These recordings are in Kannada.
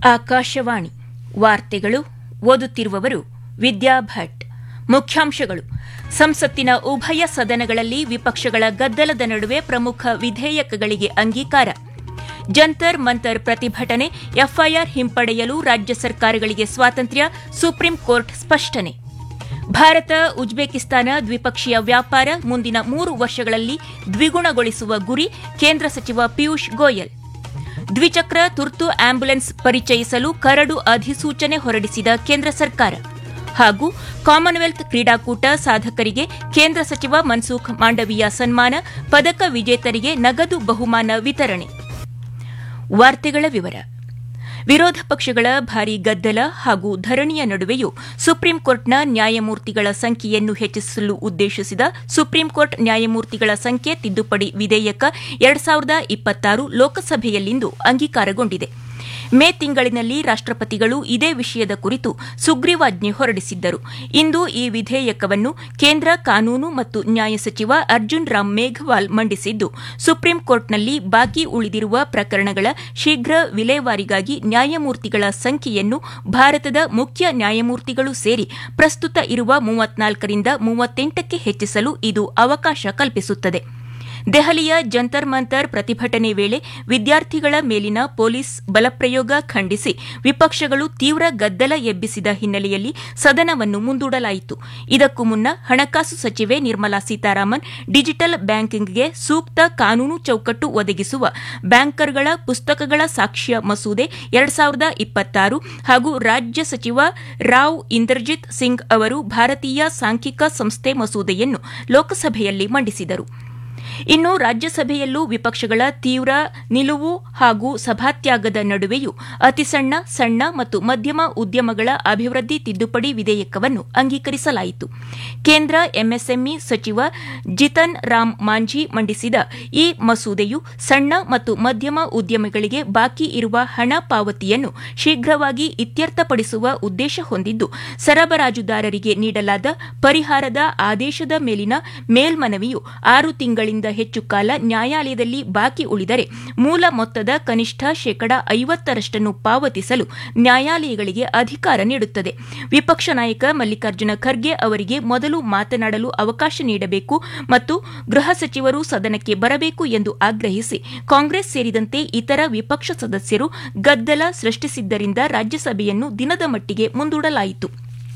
ಆಕಾಶವಾಣಿ ವಾರ್ತೆಗಳು ಓದುತ್ತಿರುವವರು ವಿದ್ಯಾ ಭಟ್. ಮುಖ್ಯಾಂಶಗಳು: ಸಂಸತ್ತಿನ ಉಭಯ ಸದನಗಳಲ್ಲಿ ವಿಪಕ್ಷಗಳ ಗದ್ದಲದ ನಡುವೆ ಪ್ರಮುಖ ವಿಧೇಯಕಗಳಿಗೆ ಅಂಗೀಕಾರ. ಜಂತರ್ ಮಂತರ್ ಪ್ರತಿಭಟನೆ, ಎಫ್ಐಆರ್ ಹಿಂಪಡೆಯಲು ರಾಜ್ಯ ಸರ್ಕಾರಗಳಿಗೆ ಸ್ವಾತಂತ್ರ್ಯ, ಸುಪ್ರೀಂ ಕೋರ್ಟ್ ಸ್ಪಷ್ಟನೆ. ಭಾರತ ಉಜ್ಬೇಕಿಸ್ತಾನ ದ್ವಿಪಕ್ಷೀಯ ವ್ಯಾಪಾರ ಮುಂದಿನ 3 ವರ್ಷಗಳಲ್ಲಿ ದ್ವಿಗುಣಗೊಳಿಸುವ ಗುರಿ, ಕೇಂದ್ರ ಸಚಿವ ಪಿಯೂಷ್ ಗೋಯಲ್. ದ್ವಿಚಕ್ರ ತುರ್ತು ಆಂಬ್ಯುಲೆನ್ಸ್ ಪರಿಚಯಿಸಲು ಕರಡು ಅಧಿಸೂಚನೆ ಹೊರಡಿಸಿದ ಕೇಂದ್ರ ಸರ್ಕಾರ. ಹಾಗೂ ಕಾಮನ್ವೆಲ್ತ್ ಕ್ರೀಡಾಕೂಟ ಸಾಧಕರಿಗೆ ಕೇಂದ್ರ ಸಚಿವ ಮನ್ಸುಖ್ ಮಾಂಡವೀಯ ಸನ್ಮಾನ, ಪದಕ ವಿಜೇತರಿಗೆ ನಗದು ಬಹುಮಾನ ವಿತರಣೆ. ವಾರ್ತೆಗಳ ವಿವರ. ವಿರೋಧ ಪಕ್ಷಗಳ ಭಾರೀ ಗದ್ದಲ ಹಾಗೂ ಧರಣಿಯ ನಡುವೆಯೂ ಸುಪ್ರೀಂ ಕೋರ್ಟ್ನ ನ್ಯಾಯಮೂರ್ತಿಗಳ ಸಂಖ್ಯೆಯನ್ನು ಹೆಚ್ಚಿಸಲು ಉದ್ದೇಶಿಸಿದ ಸುಪ್ರೀಂ ಕೋರ್ಟ್ ನ್ಯಾಯಮೂರ್ತಿಗಳ ಸಂಖ್ಯೆ ತಿದ್ದುಪಡಿ ವಿಧೇಯಕ 2026 ಲೋಕಸಭೆಯಲ್ಲಿಂದು ಅಂಗೀಕಾರಗೊಂಡಿದೆ. ಮೇ ತಿಂಗಳಿನಲ್ಲಿ ರಾಷ್ಟಪತಿಗಳು ಇದೇ ವಿಷಯದ ಕುರಿತು ಸುಗ್ರೀವಾಜ್ಞೆ ಹೊರಡಿಸಿದ್ದರು. ಇಂದು ಈ ವಿಧೇಯಕವನ್ನು ಕೇಂದ್ರ ಕಾನೂನು ಮತ್ತು ನ್ಯಾಯ ಸಚಿವ ಅರ್ಜುನ್ ರಾಮ್ ಮೇಘವಾಲ್ ಮಂಡಿಸಿದ್ದು, ಸುಪ್ರೀಂ ಕೋರ್ಟ್ನಲ್ಲಿ ಬಾಕಿ ಉಳಿದಿರುವ ಪ್ರಕರಣಗಳ ಶೀಘ್ರ ವಿಲೇವಾರಿಗಾಗಿ ನ್ಯಾಯಮೂರ್ತಿಗಳ ಸಂಖ್ಯೆಯನ್ನು ಭಾರತದ ಮುಖ್ಯ ನ್ಯಾಯಮೂರ್ತಿಗಳು ಸೇರಿ ಪ್ರಸ್ತುತ ಇರುವ 34ರಿಂದ 38ಕ್ಕೆ ಹೆಚ್ಚಿಸಲು ಇದು ಅವಕಾಶ ಕಲ್ಪಿಸುತ್ತದೆ. ದೆಹಲಿಯ ಜಂತರ್ ಮಂತರ್ ಪ್ರತಿಭಟನೆ ವೇಳೆ ವಿದ್ಯಾರ್ಥಿಗಳ ಮೇಲಿನ ಪೊಲೀಸ್ ಬಲಪ್ರಯೋಗ ಖಂಡಿಸಿ ವಿಪಕ್ಷಗಳು ತೀವ್ರ ಗದ್ದಲ ಎಬ್ಬಿಸಿದ ಹಿನ್ನೆಲೆಯಲ್ಲಿ ಸದನವನ್ನು ಮುಂದೂಡಲಾಯಿತು. ಇದಕ್ಕೂ ಮುನ್ನ ಹಣಕಾಸು ಸಚಿವೆ ನಿರ್ಮಲಾ ಸೀತಾರಾಮನ್ ಡಿಜಿಟಲ್ ಬ್ಯಾಂಕಿಂಗ್ಗೆ ಸೂಕ್ತ ಕಾನೂನು ಚೌಕಟ್ಟು ಒದಗಿಸುವ ಬ್ಯಾಂಕರ್ಗಳ ಪುಸ್ತಕಗಳ ಸಾಕ್ಷ್ಯ ಮಸೂದೆ 2026 ಹಾಗೂ ರಾಜ್ಯ ಸಚಿವ ರಾವ್ ಇಂದರ್ಜಿತ್ ಸಿಂಗ್ ಅವರು ಭಾರತೀಯ ಸಾಂಖ್ಯಿಕ ಸಂಸ್ಥೆ ಮಸೂದೆಯನ್ನು ಲೋಕಸಭೆಯಲ್ಲಿ ಮಂಡಿಸಿದರು. ಇನ್ನು ರಾಜ್ಯಸಭೆಯಲ್ಲೂ ವಿಪಕ್ಷಗಳ ತೀವ್ರ ನಿಲುವು ಹಾಗೂ ಸಭಾತ್ಯಾಗದ ನಡುವೆಯೂ ಅತಿಸಣ್ಣ, ಸಣ್ಣ ಮತ್ತು ಮಧ್ಯಮ ಉದ್ಯಮಗಳ ಅಭಿವೃದ್ಧಿ ತಿದ್ದುಪಡಿ ವಿಧೇಯಕವನ್ನು ಅಂಗೀಕರಿಸಲಾಯಿತು. ಕೇಂದ್ರ ಎಂಎಸ್ಎಂಇ ಸಚಿವ ಜಿತನ್ ರಾಮ್ ಮಾಂಝಿ ಮಂಡಿಸಿದ ಈ ಮಸೂದೆಯು ಸಣ್ಣ ಮತ್ತು ಮಧ್ಯಮ ಉದ್ಯಮಗಳಿಗೆ ಬಾಕಿ ಇರುವ ಹಣ ಪಾವತಿಯನ್ನು ಶೀಘ್ರವಾಗಿ ಇತ್ಯರ್ಥಪಡಿಸುವ ಉದ್ದೇಶ ಹೊಂದಿದ್ದು, ಸರಬರಾಜುದಾರರಿಗೆ ನೀಡಲಾದ ಪರಿಹಾರದ ಆದೇಶದ ಮೇಲಿನ ಮೇಲ್ಮನವಿಯು 6 ತಿಂಗಳಿಂದ ಹೆಚ್ಚು ಕಾಲ ನ್ಯಾಯಾಲಯದಲ್ಲಿ ಬಾಕಿ ಉಳಿದರೆ ಮೂಲ ಮೊತ್ತದ ಕನಿಷ್ಠ 50% ಪಾವತಿಸಲು ನ್ಯಾಯಾಲಯಗಳಿಗೆ ಅಧಿಕಾರ ನೀಡುತ್ತದೆ. ವಿಪಕ್ಷ ನಾಯಕ ಮಲ್ಲಿಕಾರ್ಜುನ ಖರ್ಗೆ ಅವರಿಗೆ ಮೊದಲು ಮಾತನಾಡಲು ಅವಕಾಶ ನೀಡಬೇಕು ಮತ್ತು ಗೃಹ ಸಚಿವರು ಸದನಕ್ಕೆ ಬರಬೇಕು ಎಂದು ಆಗ್ರಹಿಸಿ ಕಾಂಗ್ರೆಸ್ ಸೇರಿದಂತೆ ಇತರ ವಿಪಕ್ಷ ಸದಸ್ಯರು ಗದ್ದಲ ಸೃಷ್ಟಿಸಿದ್ದರಿಂದ ರಾಜ್ಯಸಭೆಯನ್ನು ದಿನದ ಮಟ್ಟಿಗೆ ಮುಂದೂಡಲಾಯಿತು.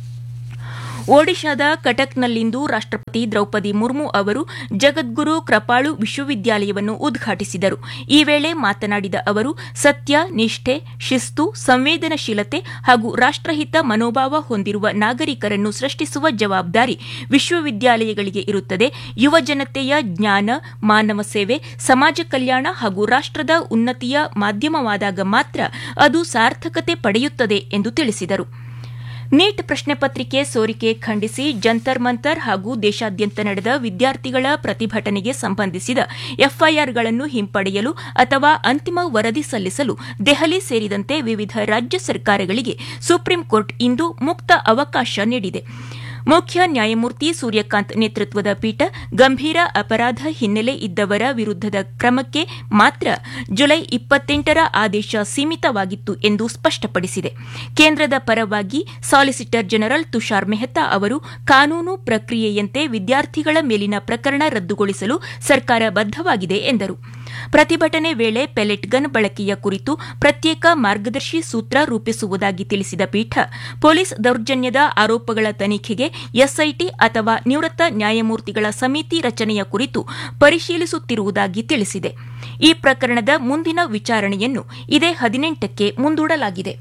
ಒಡಿಶಾದ ಕಟಕ್ನಲ್ಲಿಂದು ರಾಷ್ಟಪತಿ ದ್ರೌಪದಿ ಮುರ್ಮು ಅವರು ಜಗದ್ಗುರು ಕೃಪಾಳು ವಿಶ್ವವಿದ್ಯಾಲಯವನ್ನು ಉದ್ಘಾಟಿಸಿದರು. ಈ ವೇಳೆ ಮಾತನಾಡಿದ ಅವರು, ಸತ್ಯ, ನಿಷ್ಠೆ, ಶಿಸ್ತು, ಸಂವೇದನಶೀಲತೆ ಹಾಗೂ ರಾಷ್ಟಹಿತ ಮನೋಭಾವ ಹೊಂದಿರುವ ನಾಗರಿಕರನ್ನು ಸೃಷ್ಟಿಸುವ ಜವಾಬ್ದಾರಿ ವಿಶ್ವವಿದ್ಯಾಲಯಗಳಿಗೆ ಇರುತ್ತದೆ. ಯುವಜನತೆಯ ಜ್ಞಾನ, ಮಾನವ ಸೇವೆ, ಸಮಾಜ ಕಲ್ಯಾಣ ಹಾಗೂ ರಾಷ್ಟದ ಉನ್ನತಿಯ ಮಾಧ್ಯಮವಾದಾಗ ಮಾತ್ರ ಅದು ಸಾರ್ಥಕತೆ ಪಡೆಯುತ್ತದೆ ಎಂದು ತಿಳಿಸಿದರು. ನೀಟ್ ಪ್ರಶ್ನೆ ಪತ್ರಿಕೆ ಸೋರಿಕೆ ಖಂಡಿಸಿ ಜಂತರ್ ಮಂತರ್ ಹಾಗೂ ದೇಶಾದ್ಯಂತ ನಡೆದ ವಿದ್ಯಾರ್ಥಿಗಳ ಪ್ರತಿಭಟನೆಗೆ ಸಂಬಂಧಿಸಿದ ಎಫ್ಐಆರ್ಗಳನ್ನು ಹಿಂಪಡೆಯಲು ಅಥವಾ ಅಂತಿಮ ವರದಿ ಸಲ್ಲಿಸಲು ದೆಹಲಿ ಸೇರಿದಂತೆ ವಿವಿಧ ರಾಜ್ಯ ಸರ್ಕಾರಗಳಿಗೆ ಸುಪ್ರೀಂ ಕೋರ್ಟ್ ಇಂದು ಮುಕ್ತ ಅವಕಾಶ ನೀಡಿದೆ. ಮುಖ್ಯ ನ್ಯಾಯಮೂರ್ತಿ ಸೂರ್ಯಕಾಂತ್ ನೇತೃತ್ವದ ಪೀಠ ಗಂಭೀರ ಅಪರಾಧ ಹಿನ್ನೆಲೆ ಇದ್ದವರ ವಿರುದ್ದದ ಕ್ರಮಕ್ಕೆ ಮಾತ್ರ ಜುಲೈ 28ರ ಆದೇಶ ಸೀಮಿತವಾಗಿತ್ತು ಎಂದು ಸ್ಪಷ್ಟಪಡಿಸಿದೆ. ಕೇಂದ್ರದ ಪರವಾಗಿ ಸಾಲಿಸಿಟರ್ ಜನರಲ್ ತುಷಾರ್ ಮೆಹ್ತಾ ಅವರು ಕಾನೂನು ಪ್ರಕ್ರಿಯೆಯಂತೆ ವಿದ್ಯಾರ್ಥಿಗಳ ಮೇಲಿನ ಪ್ರಕರಣ ರದ್ದುಗೊಳಿಸಲು ಸರ್ಕಾರ ಬದ್ದವಾಗಿದೆ ಎಂದರು. ಪ್ರತಿಭಟನೆ ವೇಳೆ ಪೆಲೆಟ್ ಗನ್ ಬಳಕೆಯ ಕುರಿತು ಪ್ರತ್ಯೇಕ ಮಾರ್ಗದರ್ಶಿ ಸೂತ್ರ ರೂಪಿಸುವುದಾಗಿ ತಿಳಿಸಿದ ಪೀಠ, ಪೊಲೀಸ್ ದೌರ್ಜನ್ಯದ ಆರೋಪಗಳ ತನಿಖೆಗೆ ಎಸ್ಐಟಿ ಅಥವಾ ನಿವೃತ್ತ ನ್ಯಾಯಮೂರ್ತಿಗಳ ಸಮಿತಿ ರಚನೆಯ ಕುರಿತು ಪರಿಶೀಲಿಸುತ್ತಿರುವುದಾಗಿ ತಿಳಿಸಿದೆ. ಈ ಪ್ರಕರಣದ ಮುಂದಿನ ವಿಚಾರಣೆಯನ್ನು ಇದೇ 18ಕ್ಕೆ ಮುಂದೂಡಲಾಗಿದೆ.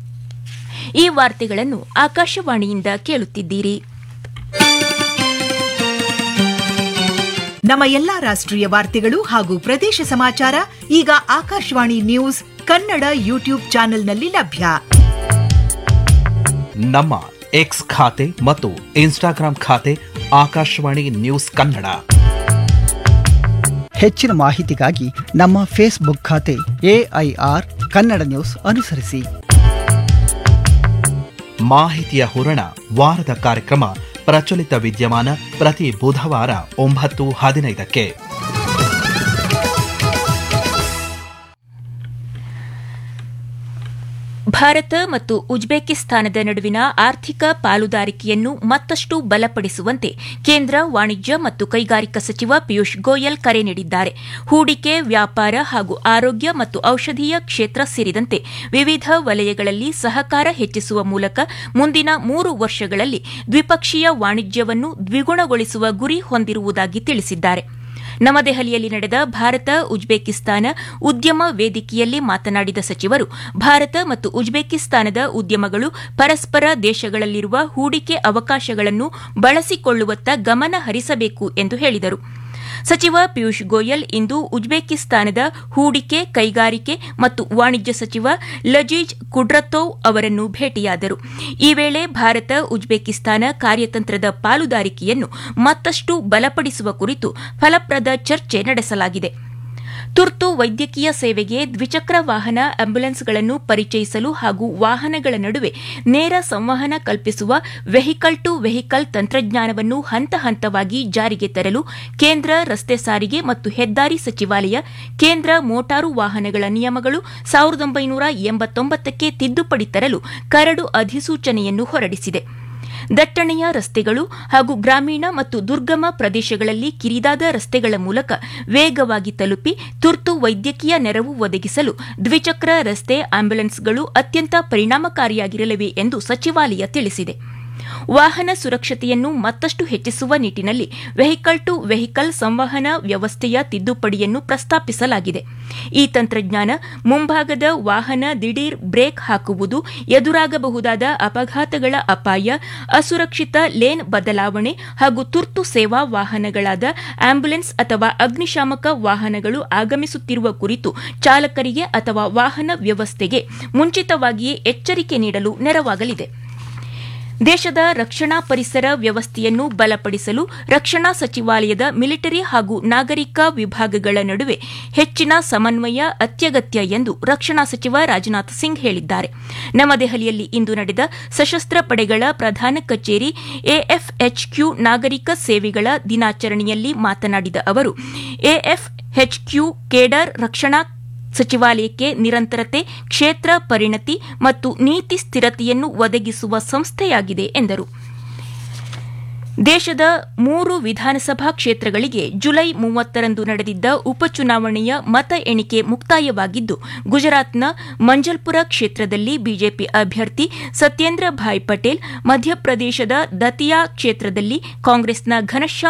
ಈ ವಾರ್ತೆಗಳನ್ನು ಆಕಾಶವಾಣಿಯಿಂದ ಕೇಳುತ್ತಿದ್ದೀರಿ. ನಮ್ಮ ಎಲ್ಲಾ ರಾಷ್ಟ್ರೀಯ ವಾರ್ತೆಗಳು ಹಾಗೂ ಪ್ರದೇಶ ಸಮಾಚಾರ ಈಗ ಆಕಾಶವಾಣಿ ನ್ಯೂಸ್ ಕನ್ನಡ ಯೂಟ್ಯೂಬ್ ಚಾನೆಲ್ನಲ್ಲಿ ಲಭ್ಯ. ನಮ್ಮ ಎಕ್ಸ್ ಖಾತೆ ಮತ್ತು ಇನ್ಸ್ಟಾಗ್ರಾಂ ಖಾತೆ ಆಕಾಶವಾಣಿ ನ್ಯೂಸ್ ಕನ್ನಡ. ಹೆಚ್ಚಿನ ಮಾಹಿತಿಗಾಗಿ ನಮ್ಮ ಫೇಸ್ಬುಕ್ ಖಾತೆ AIR ಕನ್ನಡ ನ್ಯೂಸ್ ಅನುಸರಿಸಿ. ಮಾಹಿತಿಯ ಹೂರಣ ವಾರದ ಕಾರ್ಯಕ್ರಮ ಪ್ರಚಲಿತ ವಿದ್ಯಮಾನ ಪ್ರತಿ ಬುಧವಾರ 9:15ಕ್ಕೆ. ಭಾರತ ಮತ್ತು ಉಜ್ಬೇಕಿಸ್ತಾನದ ನಡುವಿನ ಆರ್ಥಿಕ ಪಾಲುದಾರಿಕೆಯನ್ನು ಮತ್ತಷ್ಟು ಬಲಪಡಿಸುವಂತೆ ಕೇಂದ್ರ ವಾಣಿಜ್ಯ ಮತ್ತು ಕೈಗಾರಿಕಾ ಸಚಿವ ಪಿಯೂಷ್ ಗೋಯಲ್ ಕರೆ ನೀಡಿದ್ದಾರೆ. ಹೂಡಿಕೆ, ವ್ಯಾಪಾರ ಹಾಗೂ ಆರೋಗ್ಯ ಮತ್ತು ಔಷಧೀಯ ಕ್ಷೇತ್ರ ಸೇರಿದಂತೆ ವಿವಿಧ ವಲಯಗಳಲ್ಲಿ ಸಹಕಾರ ಹೆಚ್ಚಿಸುವ ಮೂಲಕ ಮುಂದಿನ 3 ವರ್ಷಗಳಲ್ಲಿ ದ್ವಿಪಕ್ಷೀಯ ವಾಣಿಜ್ಯವನ್ನು ದ್ವಿಗುಣಗೊಳಿಸುವ ಗುರಿ ಹೊಂದಿರುವುದಾಗಿ ತಿಳಿಸಿದ್ದಾರೆ. ನವದೆಹಲಿಯಲ್ಲಿ ನಡೆದ ಭಾರತ ಉಜ್ಬೇಕಿಸ್ತಾನ ಉದ್ಯಮ ವೇದಿಕೆಯಲ್ಲಿ ಮಾತನಾಡಿದ ಸಚಿವರು, ಭಾರತ ಮತ್ತು ಉಜ್ಬೇಕಿಸ್ತಾನದ ಉದ್ಯಮಗಳು ಪರಸ್ಪರ ದೇಶಗಳಲ್ಲಿರುವ ಹೂಡಿಕೆ ಅವಕಾಶಗಳನ್ನು ಬಳಸಿಕೊಳ್ಳುವತ್ತ ಗಮನ ಹರಿಸಬೇಕು ಎಂದು ಹೇಳಿದರು. ಸಚಿವ ಪಿಯೂಷ್ ಗೋಯಲ್ ಇಂದು ಉಜ್ಬೇಕಿಸ್ತಾನದ ಹೂಡಿಕೆ, ಕೈಗಾರಿಕೆ ಮತ್ತು ವಾಣಿಜ್ಯ ಸಚಿವ ಲಜೀಜ್ ಕುಡ್ರತೋವ್ ಅವರನ್ನು ಭೇಟಿಯಾದರು. ಈ ವೇಳೆ ಭಾರತ ಉಜ್ಬೇಕಿಸ್ತಾನ ಕಾರ್ಯತಂತ್ರದ ಪಾಲುದಾರಿಕೆಯನ್ನು ಮತ್ತಷ್ಟು ಬಲಪಡಿಸುವ ಕುರಿತು ಫಲಪ್ರದ ಚರ್ಚೆ ನಡೆಸಲಾಗಿದೆ. ತುರ್ತು ವೈದ್ಯಕೀಯ ಸೇವೆಗೆ ದ್ವಿಚಕ್ರ ವಾಹನ ಆಂಬ್ಯುಲೆನ್ಸ್ಗಳನ್ನು ಪರಿಚಯಿಸಲು ಹಾಗೂ ವಾಹನಗಳ ನಡುವೆ ನೇರ ಸಂವಹನ ಕಲ್ಪಿಸುವ ವೆಹಿಕಲ್ ಟು ವೆಹಿಕಲ್ ತಂತ್ರಜ್ಞಾನವನ್ನು ಹಂತ ಹಂತವಾಗಿ ಜಾರಿಗೆ ತರಲು ಕೇಂದ್ರ ರಸ್ತೆ ಸಾರಿಗೆ ಮತ್ತು ಹೆದ್ದಾರಿ ಸಚಿವಾಲಯ ಕೇಂದ್ರ ಮೋಟಾರು ವಾಹನಗಳ ನಿಯಮಗಳು 1989ಕ್ಕೆ ತಿದ್ದುಪಡಿ ತರಲು ಕರಡು ಅಧಿಸೂಚನೆಯನ್ನು ಹೊರಡಿಸಿದೆ. ದಟ್ಟಣೆಯ ರಸ್ತೆಗಳು ಹಾಗೂ ಗ್ರಾಮೀಣ ಮತ್ತು ದುರ್ಗಮ ಪ್ರದೇಶಗಳಲ್ಲಿ ಕಿರಿದಾದ ರಸ್ತೆಗಳ ಮೂಲಕ ವೇಗವಾಗಿ ತಲುಪಿ ತುರ್ತು ವೈದ್ಯಕೀಯ ನೆರವು ಒದಗಿಸಲು ದ್ವಿಚಕ್ರ ರಸ್ತೆ ಆಂಬ್ಯುಲೆನ್ಸ್ಗಳು ಅತ್ಯಂತ ಪರಿಣಾಮಕಾರಿಯಾಗಿರಲಿವೆ ಎಂದು ಸಚಿವಾಲಯ ತಿಳಿಸಿದೆ. ವಾಹನ ಸುರಕ್ಷತೆಯನ್ನು ಮತ್ತಷ್ಟು ಹೆಚ್ಚಿಸುವ ನಿಟ್ಟಿನಲ್ಲಿ ವೆಹಿಕಲ್ ಟು ವೆಹಿಕಲ್ ಸಂವಹನ ವ್ಯವಸ್ಥೆಯ ತಿದ್ದುಪಡಿಯನ್ನು ಪ್ರಸ್ತಾಪಿಸಲಾಗಿದೆ. ಈ ತಂತ್ರಜ್ಞಾನ ಮುಂಭಾಗದ ವಾಹನ ದಿಢೀರ್ ಬ್ರೇಕ್ ಹಾಕುವುದು, ಎದುರಾಗಬಹುದಾದ ಅಪಘಾತಗಳ ಅಪಾಯ, ಅಸುರಕ್ಷಿತ ಲೇನ್ ಬದಲಾವಣೆ ಹಾಗೂ ತುರ್ತು ಸೇವಾ ವಾಹನಗಳಾದ ಆಂಬ್ಯುಲೆನ್ಸ್ ಅಥವಾ ಅಗ್ನಿಶಾಮಕ ವಾಹನಗಳು ಆಗಮಿಸುತ್ತಿರುವ ಕುರಿತು ಚಾಲಕರಿಗೆ ಅಥವಾ ವಾಹನ ವ್ಯವಸ್ಥೆಗೆ ಮುಂಚಿತವಾಗಿಯೇ ಎಚ್ಚರಿಕೆ ನೀಡಲು ನೆರವಾಗಲಿದೆ. ದೇಶದ ರಕ್ಷಣಾ ಪರಿಸರ ವ್ಯವಸ್ಥೆಯನ್ನು ಬಲಪಡಿಸಲು ರಕ್ಷಣಾ ಸಚಿವಾಲಯದ ಮಿಲಿಟರಿ ಹಾಗೂ ನಾಗರಿಕ ವಿಭಾಗಗಳ ನಡುವೆ ಹೆಚ್ಚಿನ ಸಮನ್ವಯ ಅತ್ಯಗತ್ಯ ಎಂದು ರಕ್ಷಣಾ ಸಚಿವ ರಾಜನಾಥ್ ಸಿಂಗ್ ಹೇಳಿದ್ದಾರೆ. ನವದೆಹಲಿಯಲ್ಲಿ ಇಂದು ನಡೆದ ಸಶಸ್ತ್ರ ಪಡೆಗಳ ಪ್ರಧಾನ ಕಚೇರಿ ಎಎಫ್ಎಚ್ಕ್ಯೂ ನಾಗರಿಕ ಸೇವೆಗಳ ದಿನಾಚರಣೆಯಲ್ಲಿ ಮಾತನಾಡಿದ ಅವರು, ಎಎಫ್ಎಚ್ಕ್ಯೂ ಕೇಡರ್ ರಕ್ಷಣಾ ಸಚಿವಾಲಯಕ್ಕೆ ನಿರಂತರತೆ, ಕ್ಷೇತ್ರ ಪರಿಣತಿ ಮತ್ತು ನೀತಿ ಸ್ಥಿರತೆಯನ್ನು ಒದಗಿಸುವ ಸಂಸ್ಥೆಯಾಗಿದೆ ಎಂದರು. ದೇಶದ 3 ವಿಧಾನಸಭಾ ಕ್ಷೇತ್ರಗಳಿಗೆ ಜುಲೈ 30ರಂದು ನಡೆದಿದ್ದ ಉಪಚುನಾವಣೆಯ ಮತ ಎಣಿಕೆ ಮುಕ್ತಾಯವಾಗಿದ್ದು, ಗುಜರಾತ್ನ ಮಂಜಲ್ಪುರ ಕ್ಷೇತ್ರದಲ್ಲಿ ಬಿಜೆಪಿ ಅಭ್ಯರ್ಥಿ ಸತ್ಯೇಂದ್ರ ಭಾಯ್ ಪಟೇಲ್, ಮಧ್ಯಪ್ರದೇಶದ ದತಿಯಾ ಕ್ಷೇತ್ರದಲ್ಲಿ ಕಾಂಗ್ರೆಸ್ನ ಘನಶ್ಯಾಮ್